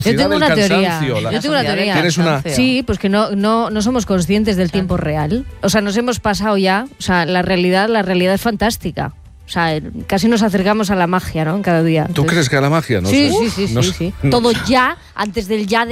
Yo tengo una teoría. ¿Tienes una? Sí, pues que no somos conscientes del tiempo real. O sea, nos hemos pasado ya. O sea, la realidad es fantástica. O sea, casi nos acercamos a la magia, ¿no? En cada día. ¿Tú crees que a la magia? No sí, sé. Sí. Todo ya, antes del ya,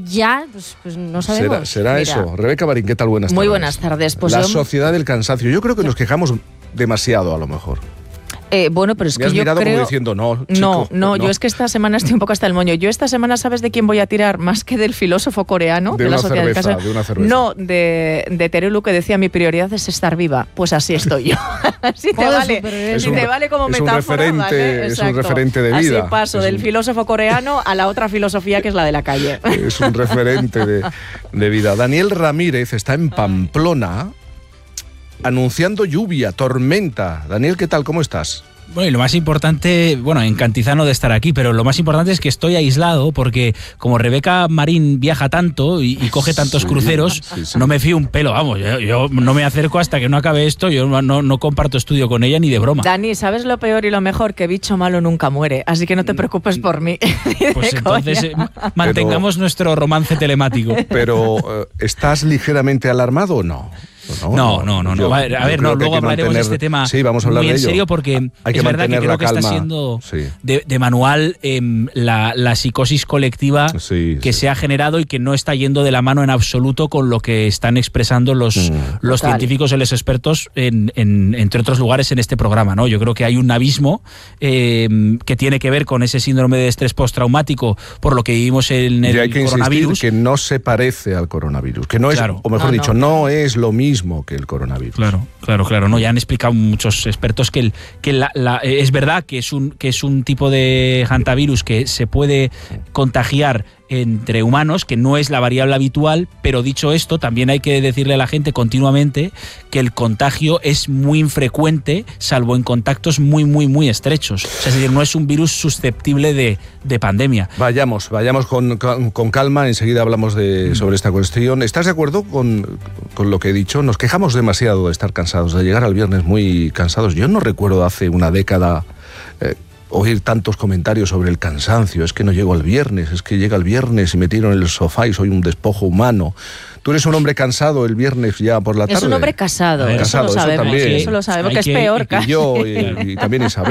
pues no sabemos. ¿Será eso? Rebeca Marín, ¿qué tal? Buenas tardes. Muy buenas tardes. Pues la sociedad del cansancio. Yo creo que nos quejamos demasiado, a lo mejor. Bueno, pero es que yo creo... como diciendo, no, yo es que esta semana estoy un poco hasta el moño. Yo esta semana, ¿sabes de quién voy a tirar? Más que del filósofo coreano. De una cerveza. No, de Terelu, que decía, mi prioridad es estar viva. Pues así estoy yo. Si te vale como metáfora, ¿vale? Es un referente de vida. Así paso del filósofo coreano a la otra filosofía, que es la de la calle. Es un referente de vida. Daniel Ramírez está en Pamplona anunciando lluvia, tormenta. Daniel, ¿qué tal? ¿Cómo estás? Bueno, y lo más importante, encantizano de estar aquí, pero lo más importante es que estoy aislado porque como Rebeca Marín viaja tanto y coge tantos cruceros, no me fío un pelo, vamos, yo no me acerco hasta que no acabe esto, yo no comparto estudio con ella ni de broma. Dani, ¿sabes lo peor y lo mejor? Que bicho malo nunca muere, así que no te preocupes por mí. Pues entonces mantengamos nuestro romance telemático. Pero, ¿estás ligeramente alarmado o no? No. Luego hablaremos de este tema muy en serio porque es verdad que creo que está siendo de manual la psicosis colectiva que se ha generado y que no está yendo de la mano en absoluto con lo que están expresando los científicos y los expertos entre otros lugares en este programa, ¿no? Yo creo que hay un abismo que tiene que ver con ese síndrome de estrés postraumático por lo que vivimos en el coronavirus. Que no se parece al coronavirus, que no es, o mejor dicho, no es lo mismo que el coronavirus. Claro. No, ya han explicado muchos expertos que es verdad que es un tipo de hantavirus que se puede contagiar entre humanos, que no es la variable habitual, pero dicho esto, también hay que decirle a la gente continuamente que el contagio es muy infrecuente, salvo en contactos muy, muy, muy estrechos. O sea, es decir, no es un virus susceptible de pandemia. Vayamos con calma, enseguida hablamos sobre esta cuestión. ¿Estás de acuerdo con lo que he dicho? Nos quejamos demasiado de estar cansados, de llegar al viernes muy cansados. Yo no recuerdo hace una década oír tantos comentarios sobre el cansancio. Es que no llego al viernes, es que llega el viernes y me tiro en el sofá y soy un despojo humano. ¿Tú eres un hombre cansado el viernes ya por la tarde? Es un hombre casado, eso lo sabemos, también. Eso lo sabemos, que es peor. Y yo, y también Isabel.